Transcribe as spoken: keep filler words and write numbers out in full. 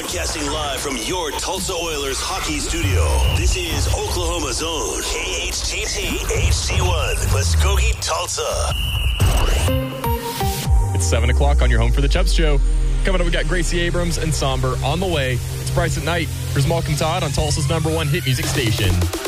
Broadcasting live from your Tulsa Oilers hockey studio. This is Oklahoma's own K H T T H D one, Muskogee, Tulsa. It's seven o'clock on your home for the Chubbs Show. Coming up, we got Gracie Abrams and Somber on the way. It's Bryce at Night. Here's Malcolm Todd on Tulsa's number one hit music station.